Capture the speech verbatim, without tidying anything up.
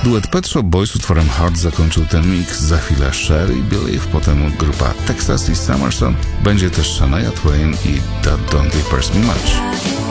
Duet Pet Shop Boys utworem Heart zakończył ten mix. Za chwilę Cher i Believe, potem grupa Texas i Summerson. Będzie też Shania Twain i That Don't Impress Me Much.